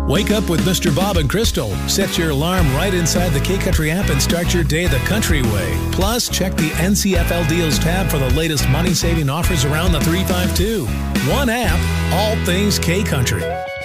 Wake up with Mr. Bob and Crystal. Set your alarm right inside the K-Country app and start your day the country way. Plus, check the NCFL Deals tab for the latest money-saving offers around the 352. One app, all things K-Country.